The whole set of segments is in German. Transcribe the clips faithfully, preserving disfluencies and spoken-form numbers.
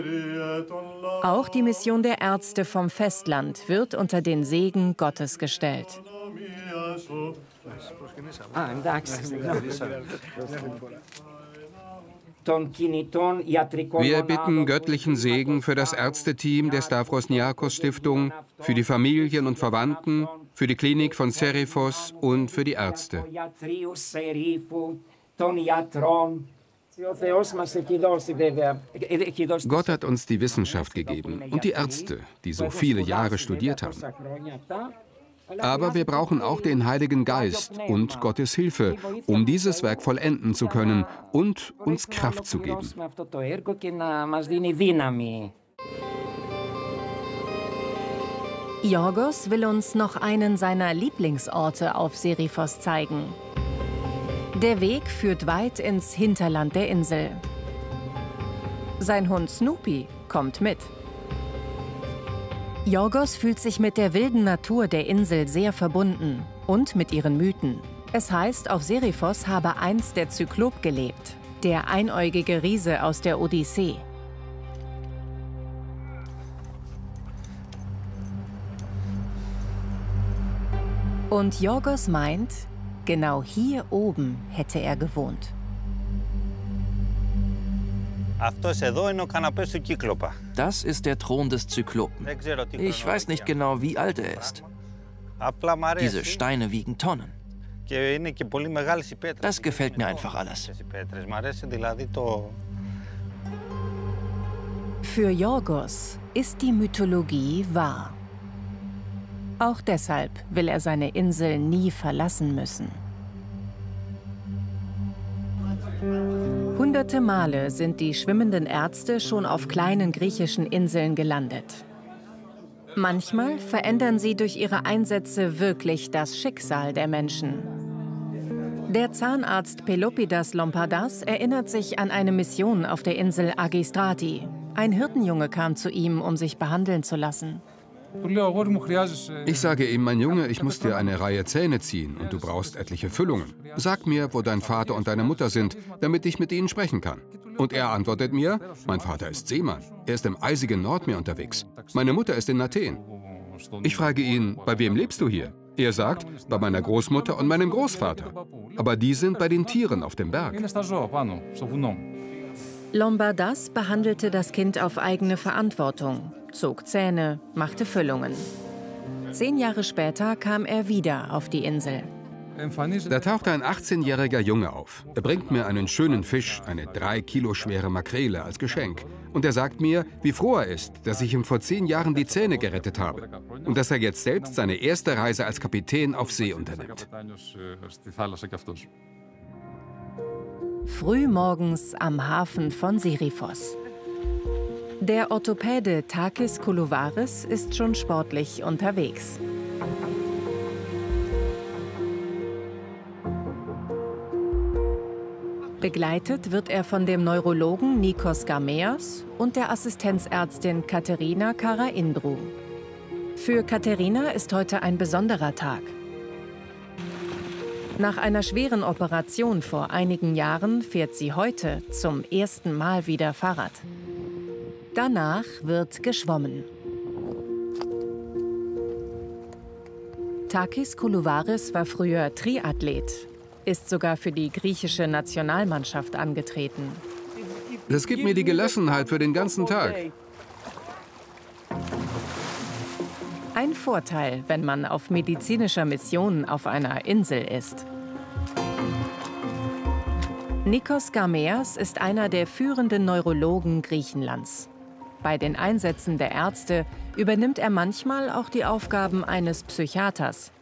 Auch die Mission der Ärzte vom Festland wird unter den Segen Gottes gestellt. Wir bitten göttlichen Segen für das Ärzteteam der Stavros Niarchos Stiftung, für die Familien und Verwandten, für die Klinik von Seriphos und für die Ärzte. Gott hat uns die Wissenschaft gegeben und die Ärzte, die so viele Jahre studiert haben. Aber wir brauchen auch den Heiligen Geist und Gottes Hilfe, um dieses Werk vollenden zu können und uns Kraft zu geben. Yorgos will uns noch einen seiner Lieblingsorte auf Seriphos zeigen. Der Weg führt weit ins Hinterland der Insel. Sein Hund Snoopy kommt mit. Yorgos fühlt sich mit der wilden Natur der Insel sehr verbunden und mit ihren Mythen. Es heißt, auf Seriphos habe einst der Zyklop gelebt, der einäugige Riese aus der Odyssee. Und Yorgos meint, genau hier oben hätte er gewohnt. Das ist der Thron des Zyklopen. Ich weiß nicht genau, wie alt er ist. Diese Steine wiegen Tonnen. Das gefällt mir einfach alles. Für Yorgos ist die Mythologie wahr. Auch deshalb will er seine Insel nie verlassen müssen. Hunderte Male sind die schwimmenden Ärzte schon auf kleinen griechischen Inseln gelandet. Manchmal verändern sie durch ihre Einsätze wirklich das Schicksal der Menschen. Der Zahnarzt Pelopidas Lompardas erinnert sich an eine Mission auf der Insel Agistrati. Ein Hirtenjunge kam zu ihm, um sich behandeln zu lassen. Ich sage ihm, mein Junge, ich muss dir eine Reihe Zähne ziehen und du brauchst etliche Füllungen. Sag mir, wo dein Vater und deine Mutter sind, damit ich mit ihnen sprechen kann. Und er antwortet mir, mein Vater ist Seemann. Er ist im eisigen Nordmeer unterwegs. Meine Mutter ist in Athen. Ich frage ihn, bei wem lebst du hier? Er sagt, bei meiner Großmutter und meinem Großvater. Aber die sind bei den Tieren auf dem Berg. Lombardas behandelte das Kind auf eigene Verantwortung, zog Zähne, machte Füllungen. Zehn Jahre später kam er wieder auf die Insel. Da taucht ein achtzehnjähriger Junge auf. Er bringt mir einen schönen Fisch, eine drei Kilo schwere Makrele, als Geschenk. Und er sagt mir, wie froh er ist, dass ich ihm vor zehn Jahren die Zähne gerettet habe. Und dass er jetzt selbst seine erste Reise als Kapitän auf See unternimmt. Frühmorgens am Hafen von Seriphos. Der Orthopäde Takis Koulouvaris ist schon sportlich unterwegs. Begleitet wird er von dem Neurologen Nikos Gameas und der Assistenzärztin Katerina Karaindrou. Für Katerina ist heute ein besonderer Tag. Nach einer schweren Operation vor einigen Jahren fährt sie heute zum ersten Mal wieder Fahrrad. Danach wird geschwommen. Takis Koulouvaris war früher Triathlet, ist sogar für die griechische Nationalmannschaft angetreten. Das gibt mir die Gelassenheit für den ganzen Tag. Ein Vorteil, wenn man auf medizinischer Mission auf einer Insel ist. Nikos Gameas ist einer der führenden Neurologen Griechenlands. Bei den Einsätzen der Ärzte übernimmt er manchmal auch die Aufgaben eines Psychiaters.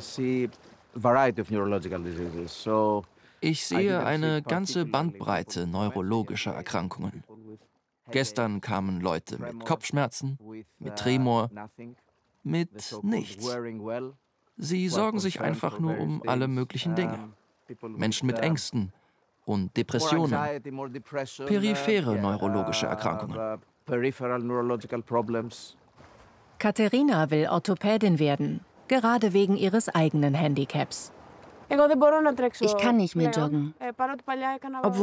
Ich sehe eine ganze Bandbreite neurologischer Erkrankungen. Gestern kamen Leute mit Kopfschmerzen, mit Tremor, mit nichts. Sie sorgen sich einfach nur um alle möglichen Dinge. Menschen mit Ängsten und Depressionen, periphere neurologische Erkrankungen. Katerina will Orthopädin werden, gerade wegen ihres eigenen Handicaps. Ich kann nicht mehr joggen, obwohl